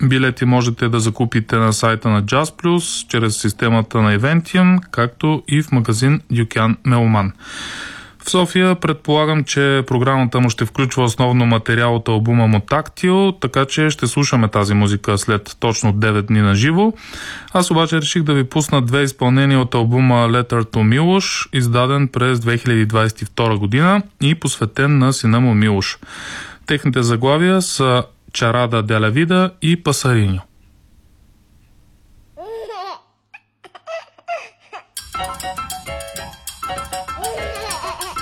Билети можете да закупите на сайта на Jazz Plus, чрез системата на Eventium, както и в магазин Дюкян Меломан. В София предполагам, че програмата му ще включва основно материал от албума му Тактил, така че ще слушаме тази музика след точно 9 дни на живо. Аз обаче реших да ви пусна 2 изпълнения от албума Letter to Милош, издаден през 2022 година и посветен на сина му Милош. Техните заглавия са Чарада де ла Вида и Пасариньо.